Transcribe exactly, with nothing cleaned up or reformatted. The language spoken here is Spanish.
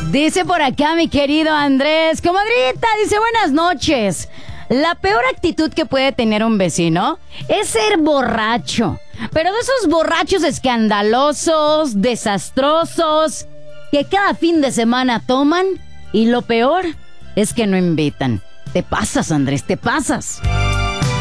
Dice por acá mi querido Andrés, comadrita, dice buenas noches. La peor actitud que puede tener un vecino es ser borracho. Pero de esos borrachos escandalosos, desastrosos, que cada fin de semana toman y lo peor es que no invitan. Te pasas, Andrés, te pasas.